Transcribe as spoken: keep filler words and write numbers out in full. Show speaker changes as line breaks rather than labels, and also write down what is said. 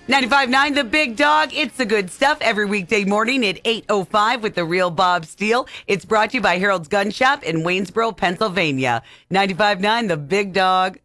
ninety-five point nine The Big Dog. It's the good stuff every weekday morning at eight oh five with the real Bob Steele. It's brought to you by Harold's Gun Shop in Waynesboro, Pennsylvania. ninety-five point nine The Big Dog.